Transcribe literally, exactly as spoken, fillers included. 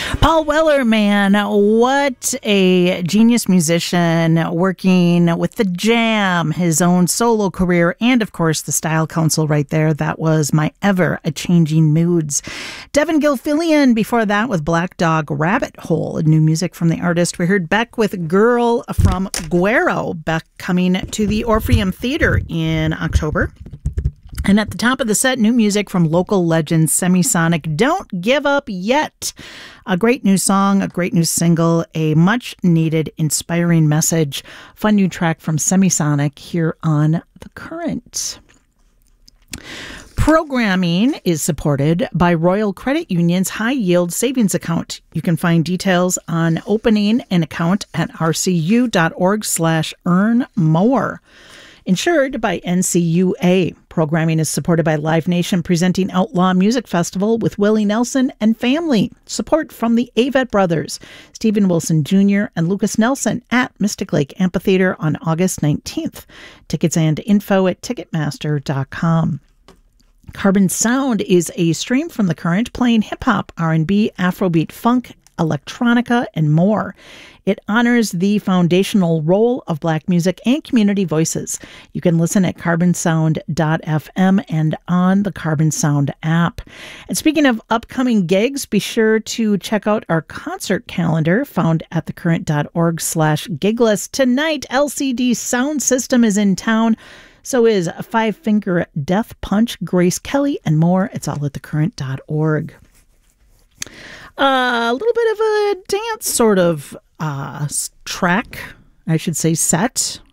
Paul Weller, man, what a genius musician working with the Jam, his own solo career, and of course the Style Council right there. That was My Ever a Changing Moods. Devin Gilfillian before that with Black Dog Rabbit Hole, new music from the artist. We heard Beck with Girl from Guero, Beck coming to the Orpheum Theater in October. And at the top of the set, new music from local legend Semisonic, Don't Give Up Yet. A great new song, a great new single, a much needed, inspiring message. Fun new track from Semisonic here on The Current. Programming is supported by Royal Credit Union's High Yield Savings Account. You can find details on opening an account at rcu.org slash earn more. Insured by N C U A. Programming is supported by Live Nation presenting Outlaw Music Festival with Willie Nelson and family. Support from the Avett Brothers, Stephen Wilson Junior and Lucas Nelson at Mystic Lake Amphitheater on August nineteenth. Tickets and info at ticketmaster dot com. Carbon Sound is a stream from The Current playing hip-hop, R and B, Afrobeat, funk, electronica, and more. It honors the foundational role of Black music and community voices. You can listen at carbon sound dot f m and on the Carbon Sound app. And speaking of upcoming gigs, be sure to check out our concert calendar found at thecurrent.org slash gigless. Tonight, L C D Sound System is in town. So is Five Finger Death Punch, Grace Kelly, and more. It's all at the current dot org. Uh, a little bit of a dance sort of uh, track, I should say set.